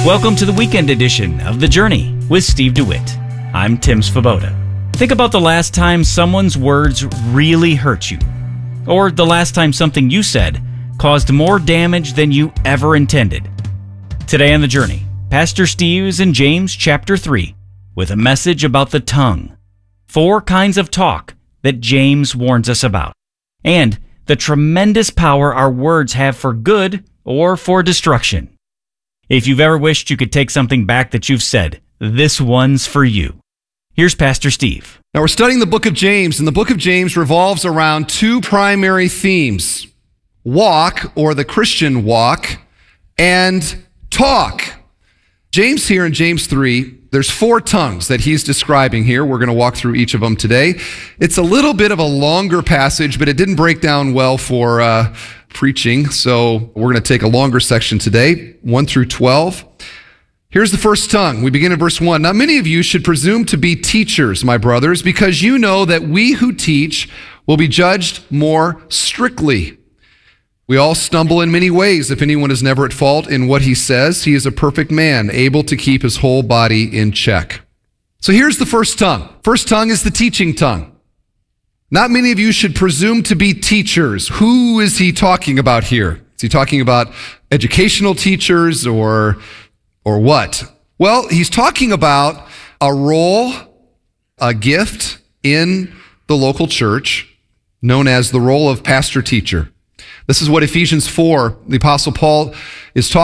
Welcome to the weekend edition of The Journey with Steve DeWitt. I'm Tim Svoboda. Think about the last time someone's words really hurt you, or the last time something you said caused more damage than you ever intended. Today on The Journey, Pastor Steve is in James chapter 3 with a message about the tongue, 4 kinds of talk that James warns us about, and the tremendous power our words have for good or for destruction. If you've ever wished you could take something back that you've said, this one's for you. Here's Pastor Steve. Now we're studying the book of James, and the book of James revolves around 2 primary themes: walk, or the Christian walk, and talk. James here in James 3, there's 4 tongues that he's describing here. We're going to walk through each of them today. It's a little bit of a longer passage, but it didn't break down well for preaching, so we're going to take a longer section today, 1 through 12. Here's the first tongue. We begin in verse 1. Now many of you should presume to be teachers, my brothers, because you know that we who teach will be judged more strictly. We all stumble in many ways. If anyone is never at fault in what he says, he is a perfect man, able to keep his whole body in check. So here's the first tongue. First tongue is the teaching tongue. Not many of you should presume to be teachers. Who is he talking about here? Is he talking about educational teachers or what? Well, he's talking about a role, a gift in the local church known as the role of pastor-teacher. This is what Ephesians 4, the Apostle Paul is talking